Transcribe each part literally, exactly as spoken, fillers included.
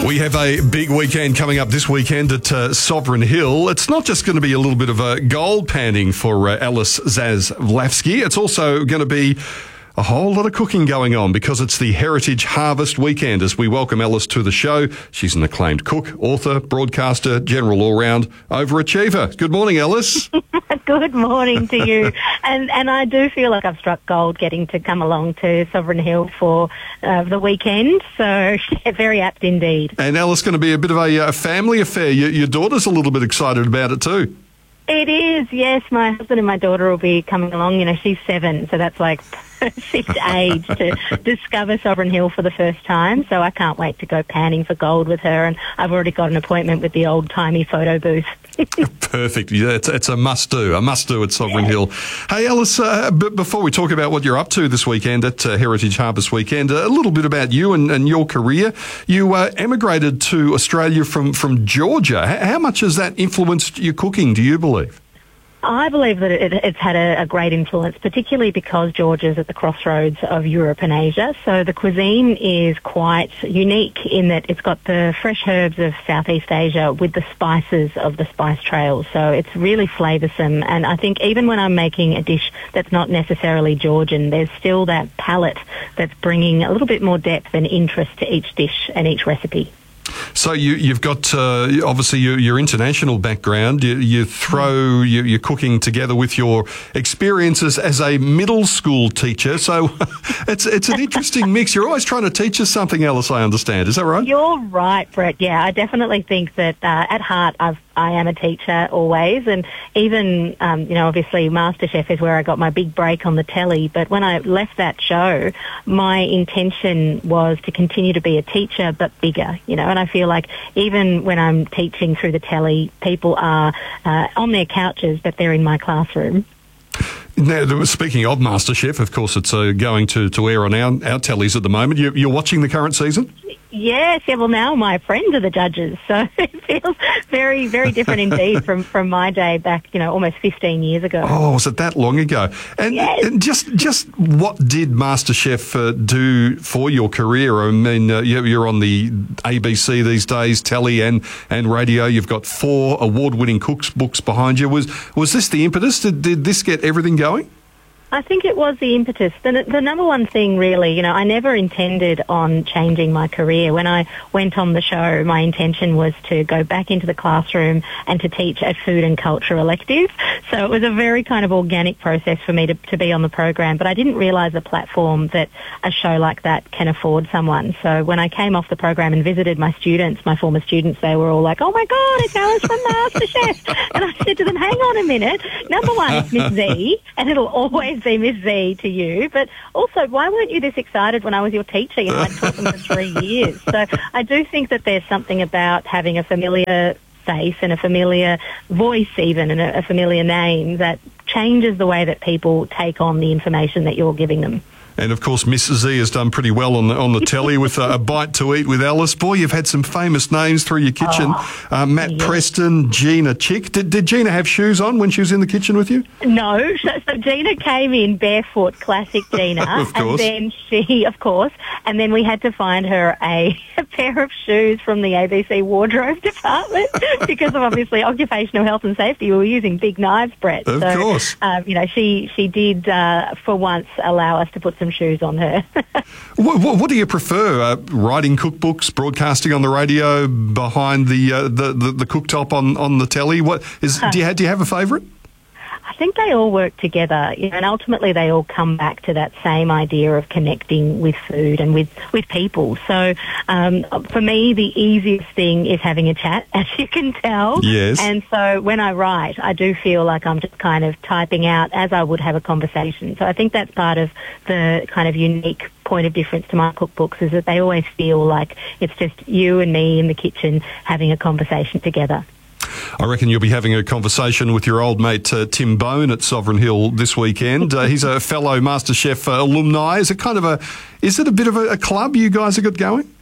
We have a big weekend coming up this weekend at uh, Sovereign Hill. It's not just going to be a little bit of a gold panning for uh, Alice Zaslavsky. It's also going to be a whole lot of cooking going on because it's the Heritage Harvest Weekend. As we welcome Alice to the show, she's an acclaimed cook, author, broadcaster, general all-round overachiever. Good morning, Alice. Good morning to you. and and I do feel like I've struck gold getting to come along to Sovereign Hill for uh, the weekend. So very apt indeed. And Alice, going to be a bit of a, a family affair. Your, your daughter's a little bit excited about it too. It is, yes. My husband and my daughter will be coming along. You know, she's seven, so that's like perfect age to discover Sovereign Hill for the first time. So I can't wait to go panning for gold with her, and I've already got an appointment with the old-timey photo booth. Perfect. Yeah, it's, it's a must-do, a must-do at Sovereign Hill. Hey, Alice, uh, b- before we talk about what you're up to this weekend at uh, Heritage Harvest Weekend, a little bit about you and, and your career. You uh, emigrated to Australia from, from Georgia. H- how much has that influenced your cooking, do you believe? I believe that it, it's had a, a great influence, particularly because Georgia's at the crossroads of Europe and Asia. So the cuisine is quite unique in that it's got the fresh herbs of Southeast Asia with the spices of the spice trails. So it's really flavoursome. And I think even when I'm making a dish that's not necessarily Georgian, there's still that palate that's bringing a little bit more depth and interest to each dish and each recipe. So you, you've got, uh, obviously, your, your international background. You, you throw you, your cooking together with your experiences as a middle school teacher. So it's it's an interesting mix. You're always trying to teach us something, Alice, I understand. Is that right? You're right, Brett. Yeah, I definitely think that uh, at heart I've I am a teacher always, and even, um, you know, obviously MasterChef is where I got my big break on the telly, but when I left that show, my intention was to continue to be a teacher, but bigger, you know, and I feel like even when I'm teaching through the telly, people are uh, on their couches, but they're in my classroom. Now, speaking of MasterChef, of course, it's uh, going to, to air on our, our tellies at the moment. You, you're watching the current season? Yes, yeah, well, now my friends are the judges, so it feels very, very different indeed from, from my day back, you know, almost fifteen years ago. Oh, was it that long ago? And, yes. and just just what did MasterChef uh, do for your career? I mean, uh, you're on the A B C these days, telly and, and radio. You've got four award-winning cookbooks behind you. Was was this the impetus? Did, did this get everything going? I think it was the impetus. The, the number one thing, really, you know, I never intended on changing my career. When I went on the show, my intention was to go back into the classroom and to teach a food and culture elective. So it was a very kind of organic process for me to, to be on the program. But I didn't realise the platform that a show like that can afford someone. So when I came off the program and visited my students, my former students, they were all like, "Oh my God, it's Alice from MasterChef." And I said to them, "Hang on a minute. Number one, it's Miss Z, and it'll always be Miss Z to you, but also why weren't you this excited when I was your teacher? You know, I'd taught them for three years." So I do think that there's something about having a familiar face and a familiar voice even and a, a familiar name that changes the way that people take on the information that you're giving them. And, of course, Miss Z has done pretty well on the, on the telly with a, a bite to eat with Alice. Boy, you've had some famous names through your kitchen. Oh, uh, Matt yeah. Preston, Gina Chick. Did, did Gina have shoes on when she was in the kitchen with you? No. So, so Gina came in barefoot, classic Gina. Of course. And then she, of course, and then we had to find her a, a pair of shoes from the A B C wardrobe department because of, obviously, occupational health and safety. We were using big knives, Brett. Of so, course. Um, you know, she, she did, uh, for once, allow us to put some shoes on her. what, what, what do you prefer? Uh, writing cookbooks, broadcasting on the radio, behind the uh, the, the the cooktop on, on the telly? What is? Do you have, do you have a favourite? I think they all work together, you know, and ultimately they all come back to that same idea of connecting with food and with, with people. So um, for me, the easiest thing is having a chat, as you can tell. Yes. And so when I write, I do feel like I'm just kind of typing out as I would have a conversation. So I think that's part of the kind of unique point of difference to my cookbooks is that they always feel like it's just you and me in the kitchen having a conversation together. I reckon you'll be having a conversation with your old mate uh, Tim Bone at Sovereign Hill this weekend. Uh, he's a fellow MasterChef uh, alumni. Is it kind of a, is it a bit of a, a club you guys have got going?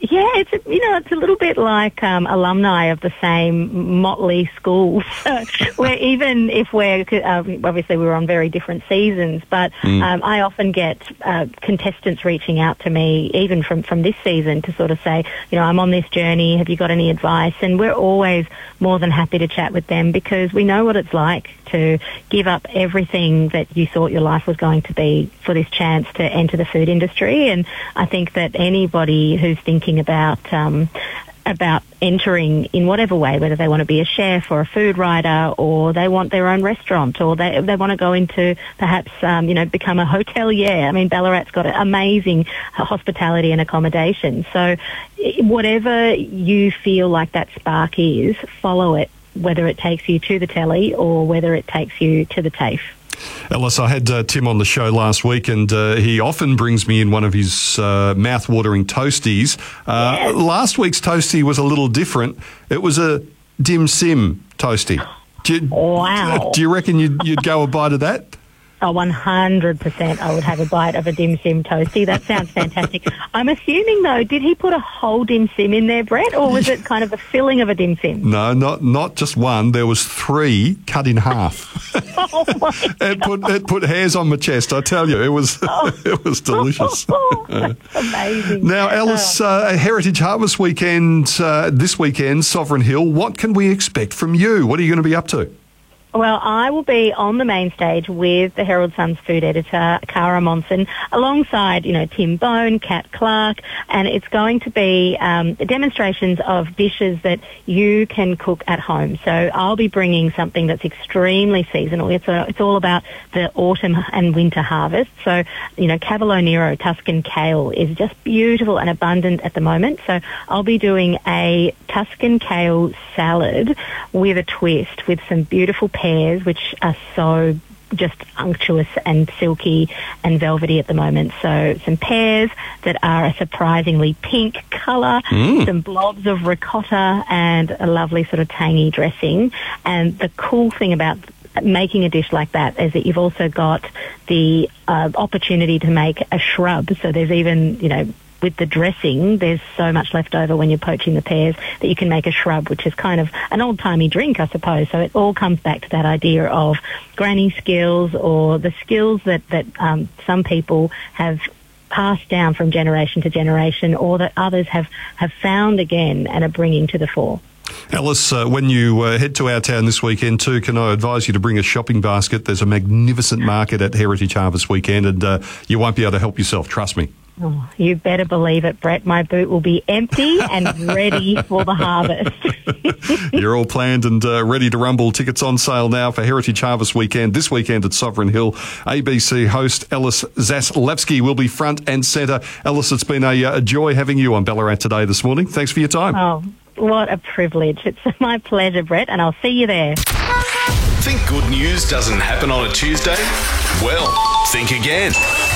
Yeah, it's a, you know, it's a little bit like um, alumni of the same motley schools, where even if we're, um, obviously we were on very different seasons, but mm. um, I often get uh, contestants reaching out to me, even from, from this season, to sort of say, you know, I'm on this journey, have you got any advice? And we're always more than happy to chat with them, because we know what it's like to give up everything that you thought your life was going to be for this chance to enter the food industry. And I think that anybody who's thinking about um, about entering in whatever way, whether they want to be a chef or a food writer, or they want their own restaurant, or they they want to go into perhaps um, you know become a hotelier. I mean, Ballarat's got amazing hospitality and accommodation. So whatever you feel like that spark is, follow it, whether it takes you to the telly or whether it takes you to the TAFE. Ellis, I had uh, Tim on the show last week, and uh, he often brings me in one of his uh, mouth-watering toasties. Uh, yes. Last week's toastie was a little different. It was a dim sim toastie. Do you, wow. Do you reckon you'd, you'd go a bite of that? Oh, one hundred percent I would have a bite of a dim sim toastie. That sounds fantastic. I'm assuming, though, did he put a whole dim sim in there, Brett, or was it kind of a filling of a dim sim? No, not not just one. There was three cut in half. Oh, my it put it put hairs on my chest, I tell you. It was oh. it was delicious. Oh, that's amazing. Now, Ellis, uh, Heritage Harvest Weekend, uh, this weekend, Sovereign Hill, what can we expect from you? What are you going to be up to? Well, I will be on the main stage with the Herald Sun's food editor, Cara Monson, alongside, you know, Tim Bone, Kat Clark, and it's going to be um, demonstrations of dishes that you can cook at home. So I'll be bringing something that's extremely seasonal. It's a, it's all about the autumn and winter harvest. So, you know, Cavolo Nero Tuscan kale is just beautiful and abundant at the moment. So I'll be doing a Tuscan kale salad with a twist, with some beautiful pears, which are so just unctuous and silky and velvety at the moment. So some pears that are a surprisingly pink colour, mm. some blobs of ricotta, and a lovely sort of tangy dressing. And the cool thing about making a dish like that is that you've also got the uh, opportunity to make a shrub. So there's even, you know, with the dressing, there's so much left over when you're poaching the pears that you can make a shrub, which is kind of an old-timey drink, I suppose. So it all comes back to that idea of granny skills, or the skills that, that um, some people have passed down from generation to generation, or that others have, have found again and are bringing to the fore. Ellis, uh, when you uh, head to our town this weekend too, can I advise you to bring a shopping basket? There's a magnificent market at Heritage Harvest Weekend, and uh, you won't be able to help yourself, trust me. Oh, you better believe it, Brett. My boot will be empty and ready for the harvest. You're all planned and uh, ready to rumble. Tickets on sale now for Heritage Harvest Weekend, this weekend at Sovereign Hill. A B C host Ellis Zaslawski will be front and centre. Ellis, it's been a, a joy having you on Ballarat Today this morning. Thanks for your time. Oh, what a privilege. It's my pleasure, Brett, and I'll see you there. Think good news doesn't happen on a Tuesday? Well, think again.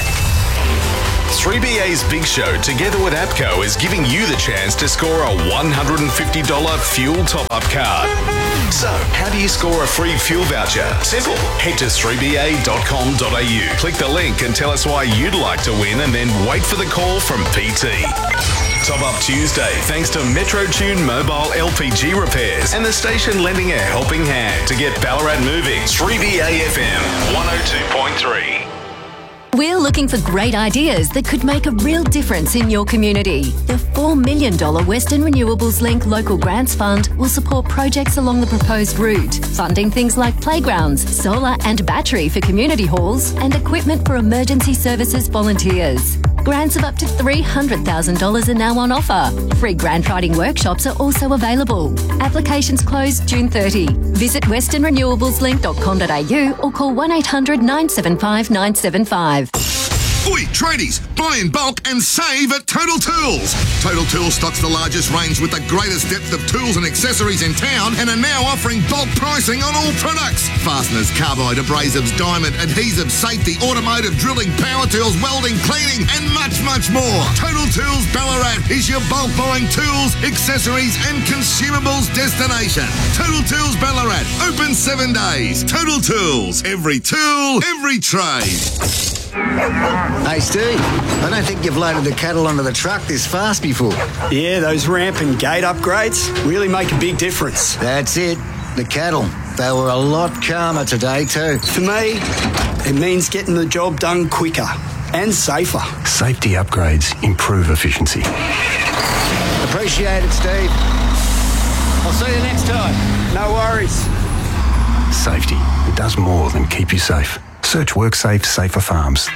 three B A's Big Show, together with APCO, is giving you the chance to score a one hundred fifty dollars fuel top-up card. So, how do you score a free fuel voucher? Simple. Head to three b a dot com dot a u. Click the link and tell us why you'd like to win, and then wait for the call from P T. Top Up Tuesday, thanks to MetroTune Mobile L P G Repairs and the station lending a helping hand to get Ballarat moving. three B A F M one oh two point three. We're looking for great ideas that could make a real difference in your community. The four million dollars Western Renewables Link Local Grants Fund will support projects along the proposed route, funding things like playgrounds, solar and battery for community halls, and equipment for emergency services volunteers. Grants of up to three hundred thousand dollars are now on offer. Free grant writing workshops are also available. Applications close June thirtieth. Visit western renewables link dot com dot a u or call one eight hundred nine seven five nine seven five. Oi, tradies, buy in bulk and save at Total Tools. Total Tools stocks the largest range with the greatest depth of tools and accessories in town, and are now offering bulk pricing on all products. Fasteners, carbide, abrasives, diamond, adhesives, safety, automotive, drilling, power tools, welding, cleaning, and much, much more. Total Tools Ballarat is your bulk buying tools, accessories, and consumables destination. Total Tools Ballarat, open seven days. Total Tools, every tool, every trade. Hey, Steve, I don't think you've loaded the cattle onto the truck this fast before. Yeah, those ramp and gate upgrades really make a big difference. That's it. The cattle. They were a lot calmer today too. For me, it means getting the job done quicker and safer. Safety upgrades improve efficiency. Appreciate it, Steve. I'll see you next time. No worries. Safety. It does more than keep you safe. Search WorkSafe Safer Farms.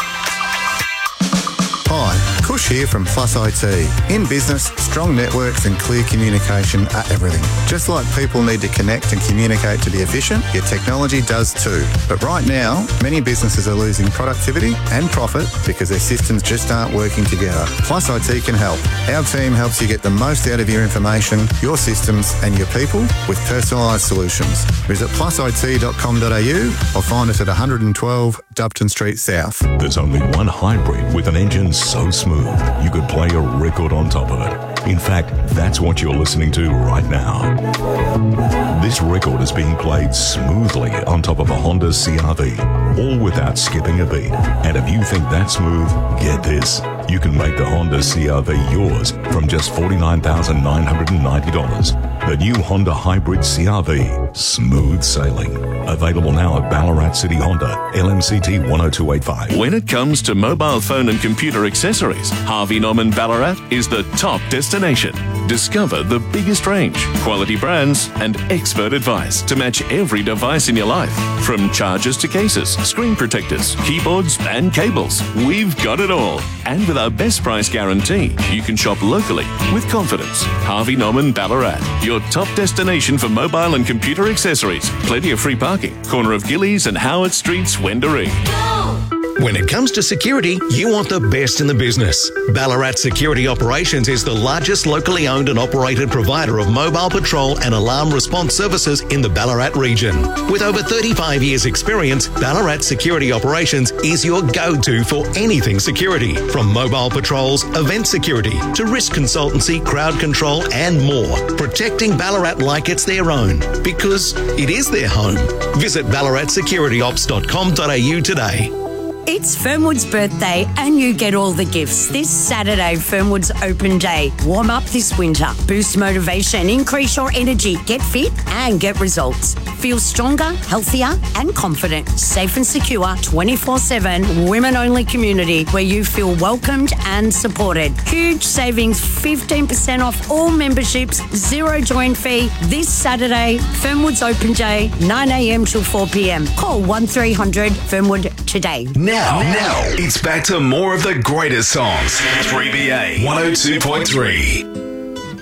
Hi, Kush here from Plus I T. In business, strong networks and clear communication are everything. Just like people need to connect and communicate to be efficient, your technology does too. But right now, many businesses are losing productivity and profit because their systems just aren't working together. Plus I T can help. Our team helps you get the most out of your information, your systems and your people with personalised solutions. Visit plus I T dot com dot a u or find us at one hundred twelve Dupton Street South. There's only one hybrid with an engine so smooth you could play a record on top of it. In fact, that's what you're listening to right now. This record is being played smoothly on top of a Honda C R V, all without skipping a beat. And if you think that's smooth, get this. You can make the Honda C R V yours from just forty-nine thousand nine hundred ninety dollars. The new Honda Hybrid C R V, smooth sailing. Available now at Ballarat City Honda, L M C T one oh two eight five. When it comes to mobile phone and computer accessories, Harvey Norman Ballarat is the top destination. Discover the biggest range, quality brands, and expert advice to match every device in your life. From chargers to cases, screen protectors, keyboards, and cables, we've got it all. And with our best price guarantee, you can shop locally with confidence. Harvey Norman Ballarat, your top destination for mobile and computer accessories. Plenty of free parking. Corner of Gillies and Howard Streets, Wendouree. When it comes to security, you want the best in the business. Ballarat Security Operations is the largest locally owned and operated provider of mobile patrol and alarm response services in the Ballarat region. With over thirty-five years experience, Ballarat Security Operations is your go-to for anything security, from mobile patrols, event security, to risk consultancy, crowd control, and more. Protecting Ballarat like it's their own, because it is their home. Visit ballarat security ops dot com dot a u today. It's Fernwood's birthday and you get all the gifts. This Saturday, Fernwood's Open Day. Warm up this winter. Boost motivation, increase your energy, get fit and get results. Feel stronger, healthier and confident. Safe and secure, twenty-four seven, women-only community where you feel welcomed and supported. Huge savings, fifteen percent off all memberships, zero join fee. This Saturday, Fernwood's Open Day, nine a m till four p m. Call one three hundred Fernwood today. Now, now, it's back to more of the greatest songs. three B A one oh two point three.